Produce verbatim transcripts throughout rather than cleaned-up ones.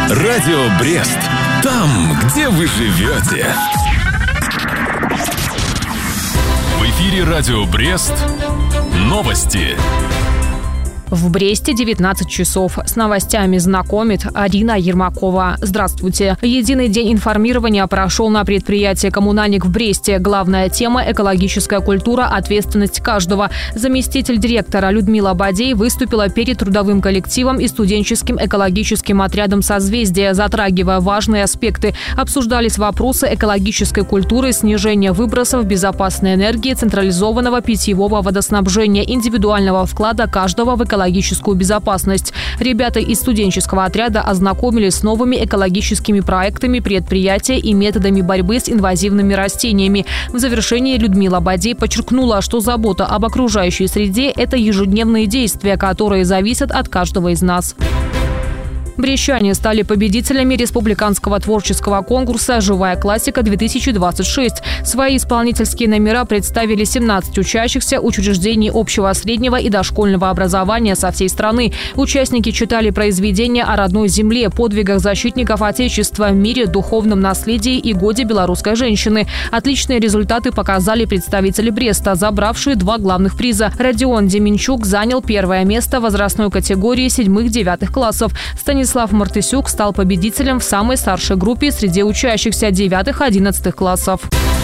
Радио Брест. Там, где вы живете. В эфире Радио Брест. Новости. В Бресте девятнадцать часов. С новостями знакомит Арина Ермакова. Здравствуйте. Единый день информирования прошел на предприятии «Коммунальник» в Бресте. Главная тема – экологическая культура, ответственность каждого. Заместитель директора Людмила Бадей выступила перед трудовым коллективом и студенческим экологическим отрядом «Созвездие», затрагивая важные аспекты. Обсуждались вопросы экологической культуры, снижения выбросов, безопасной энергии, централизованного питьевого водоснабжения, индивидуального вклада каждого в экологическую экологическую безопасность. Ребята из студенческого отряда ознакомились с новыми экологическими проектами предприятия и методами борьбы с инвазивными растениями. В завершении Людмила Бадей подчеркнула, что забота об окружающей среде – это ежедневные действия, которые зависят от каждого из нас. Брестчане стали победителями республиканского творческого конкурса «Живая классика-две тысячи двадцать шесть». Свои исполнительские номера представили семнадцать учащихся учреждений общего, среднего и дошкольного образования со всей страны. Участники читали произведения о родной земле, подвигах защитников Отечества, мире, духовном наследии и годе белорусской женщины. Отличные результаты показали представители Бреста, забравшие два главных приза. Родион Деменчук занял первое место в возрастной категории седьмых-девятых классов. Станислав Слав Мартысюк стал победителем в самой старшей группе среди учащихся девятых-одиннадцатых классов.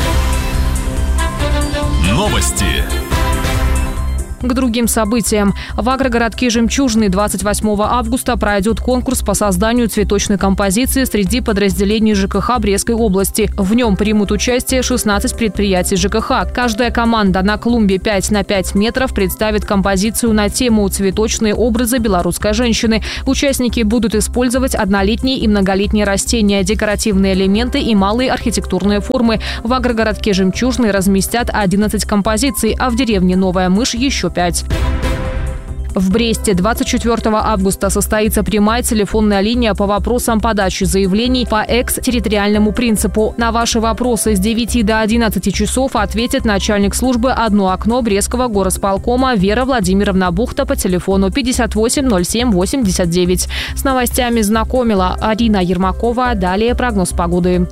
Новости. К другим событиям. В агрогородке Жемчужный двадцать восьмого августа пройдет конкурс по созданию цветочной композиции среди подразделений ЖКХ Брестской области. В нем примут участие шестнадцать предприятий ЖКХ. Каждая команда на клумбе пять на пять метров представит композицию на тему «Цветочные образы белорусской женщины». Участники будут использовать однолетние и многолетние растения, декоративные элементы и малые архитектурные формы. В агрогородке Жемчужный разместят одиннадцать композиций, а в деревне Новая Мышь еще пять. В Бресте двадцать четвёртого августа состоится прямая телефонная линия по вопросам подачи заявлений по экс-территориальному принципу. На ваши вопросы с девяти до одиннадцати часов ответит начальник службы «Одно окно» Брестского горосполкома Вера Владимировна Бухта по телефону пятьдесят восемь ноль семь восемьдесят девять. С новостями знакомила Арина Ермакова. Далее прогноз погоды.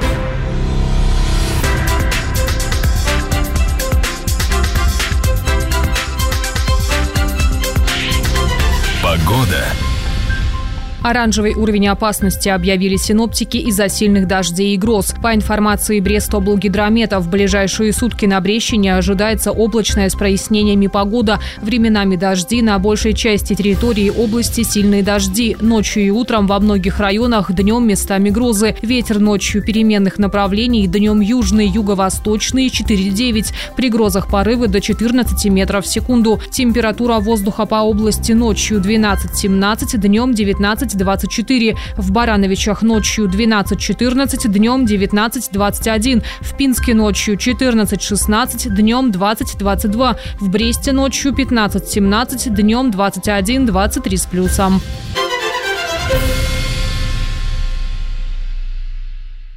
Погода. Оранжевый уровень опасности объявили синоптики из-за сильных дождей и гроз. По информации Брестоблгидромета, в ближайшие сутки на Брестщине ожидается облачная с прояснениями погода. Временами дожди, на большей части территории области сильные дожди. Ночью и утром во многих районах, днем местами грозы. Ветер ночью переменных направлений, днем южный, юго-восточный четыре девять. При грозах порывы до четырнадцати метров в секунду. Температура воздуха по области ночью двенадцать-семнадцать, днем девятнадцать двадцать четыре. В Барановичах ночью двенадцать четырнадцать, днем девятнадцать двадцать один. В Пинске ночью четырнадцать шестнадцать, днем двадцать двадцать два. В Бресте ночью пятнадцать семнадцать, днем двадцать один двадцать три с плюсом.